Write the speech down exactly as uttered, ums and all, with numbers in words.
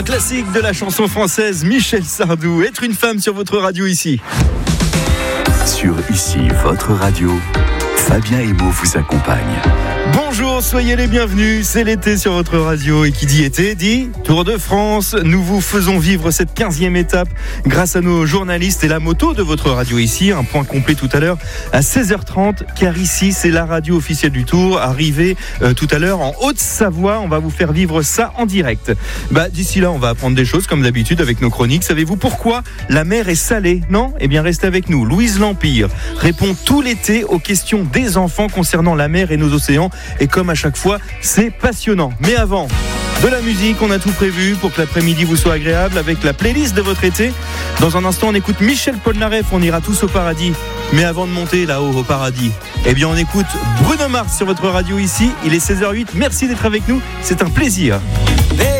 Un classique de la chanson française, Michel Sardou. Être une femme sur votre radio ici. Sur Ici, votre radio, Fabien Emo vous accompagne. Bonjour, soyez les bienvenus, c'est l'été sur votre radio et qui dit été dit Tour de France. Nous vous faisons vivre cette quinzième étape grâce à nos journalistes et la moto de votre radio ici. Un point complet tout à l'heure à seize heures trente car ici c'est la radio officielle du Tour, arrivée euh, tout à l'heure en Haute-Savoie. On va vous faire vivre ça en direct. Bah, d'ici là on va apprendre des choses comme d'habitude avec nos chroniques. Savez-vous pourquoi la mer est salée? Non? Eh bien restez avec nous. Louise L'Empire répond tout l'été aux questions des enfants concernant la mer et nos océans. Et comme à chaque fois, c'est passionnant. Mais avant, de la musique, on a tout prévu pour que l'après-midi vous soit agréable avec la playlist de votre été. Dans un instant, on écoute Michel Polnareff, on ira tous au paradis. Mais avant de monter là-haut au paradis, eh bien on écoute Bruno Mars sur votre radio ici. Il est seize heures huit, merci d'être avec nous, c'est un plaisir.